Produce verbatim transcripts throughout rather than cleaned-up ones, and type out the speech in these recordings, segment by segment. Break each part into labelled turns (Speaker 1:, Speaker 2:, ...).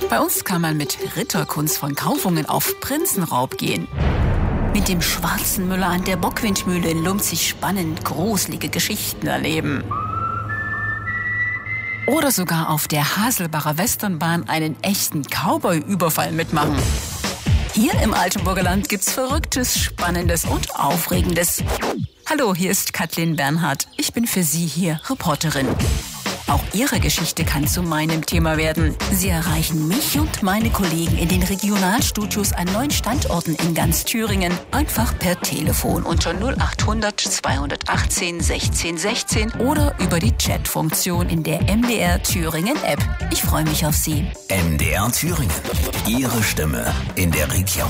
Speaker 1: Bei uns kann man mit Ritterkunst von Kaufungen auf Prinzenraub gehen. Mit dem schwarzen Müller an der Bockwindmühle in Lumpzig spannend gruselige Geschichten erleben. Oder sogar auf der Haselbacher Westernbahn einen echten Cowboy-Überfall mitmachen. Hier im Altenburger Land gibt's Verrücktes, Spannendes und Aufregendes. Hallo, hier ist Kathleen Bernhardt. Ich bin für Sie hier Reporterin. Auch Ihre Geschichte kann zu meinem Thema werden. Sie erreichen mich und meine Kollegen in den Regionalstudios an neun Standorten in ganz Thüringen. Einfach per Telefon unter null achthundert zweihundertachtzehn sechzehn sechzehn oder über die Chatfunktion in der M D R Thüringen App. Ich freue mich auf Sie.
Speaker 2: M D R Thüringen. Ihre Stimme in der Region.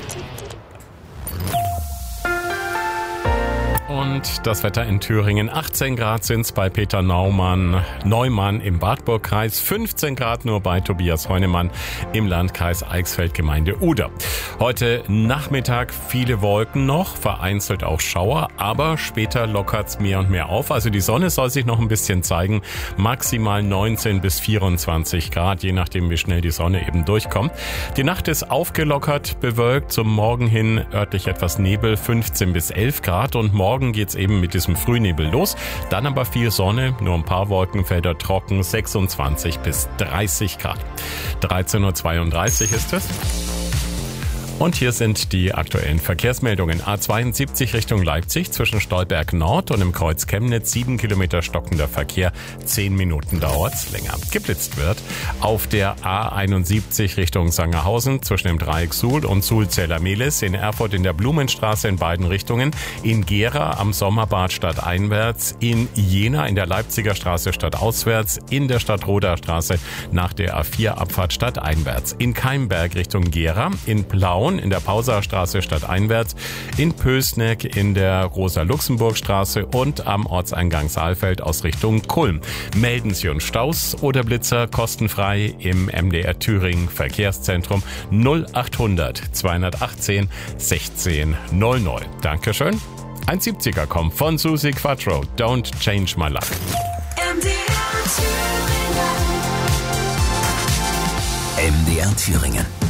Speaker 3: Und das Wetter in Thüringen. achtzehn Grad sind es bei Peter Naumann, Neumann im Wartburgkreis. fünfzehn Grad nur bei Tobias Heunemann im Landkreis Eichsfeld, Gemeinde Uder. Heute Nachmittag viele Wolken noch, vereinzelt auch Schauer, aber später lockert's mehr und mehr auf. Also die Sonne soll sich noch ein bisschen zeigen. Maximal neunzehn bis vierundzwanzig Grad, je nachdem wie schnell die Sonne eben durchkommt. Die Nacht ist aufgelockert, bewölkt, zum Morgen hin örtlich etwas Nebel, fünfzehn bis elf Grad und morgen geht's eben mit diesem Frühnebel los. Dann aber viel Sonne, nur ein paar Wolkenfelder trocken, sechsundzwanzig bis dreißig Grad. dreizehn Uhr zweiunddreißig ist es. Und hier sind die aktuellen Verkehrsmeldungen. A zweiundsiebzig Richtung Leipzig zwischen Stolberg Nord und im Kreuz Chemnitz. sieben Kilometer stockender Verkehr. zehn Minuten dauert's länger. Geblitzt wird auf der A einundsiebzig Richtung Sangerhausen zwischen dem Dreieck Suhl und Suhl-Zella-Mehlis. In Erfurt in der Blumenstraße in beiden Richtungen. In Gera am Sommerbad stadteinwärts. In Jena in der Leipziger Straße stadtauswärts. In der Stadtroder Straße nach der A vier Abfahrt stadteinwärts. In Keimberg Richtung Gera. In Plauen in der Pausastraße stadteinwärts, in Pößneck in der Rosa-Luxemburg-Straße und am Ortseingang Saalfeld aus Richtung Kulm. Melden Sie uns Staus oder Blitzer kostenfrei im M D R Thüringen Verkehrszentrum null achthundert zweihundertachtzehn sechzehn null null. Dankeschön. Ein siebziger kommt von Susi Quattro. Don't Change My Luck.
Speaker 2: M D R Thüringen. M D R Thüringen.